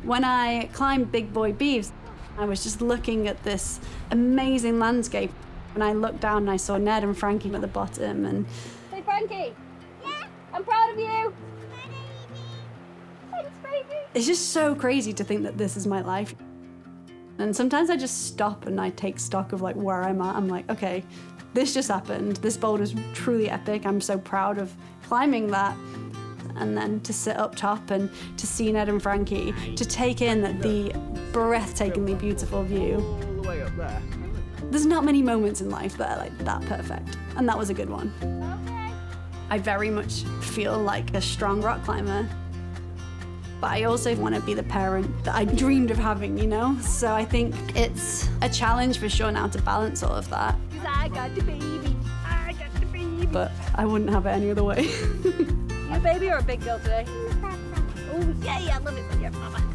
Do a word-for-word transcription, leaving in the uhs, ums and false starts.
When I climbed Big Boy Beeves, I was just looking at this amazing landscape. When I looked down and I saw Ned and Frankie at the bottom and... Hey, Frankie. Yeah? I'm proud of you. Bye, Thanks, baby. It's just so crazy to think that this is my life. And sometimes I just stop and I take stock of like where I'm at. I'm like, okay, this just happened. This boulder's truly epic. I'm so proud of climbing that. And then to sit up top and to see Ned and Frankie, to take in the breathtakingly beautiful view. All the way up there. There's not many moments in life that are like that perfect, and that was a good one. Okay. I very much feel like a strong rock climber, but I also want to be the parent that I dreamed of having, you know? So I think it's a challenge for sure now to balance all of that. Cause I got the baby. I got the baby. But I wouldn't have it any other way. You a baby or a big girl today? Oh, yeah, yeah, I love it when you're mama.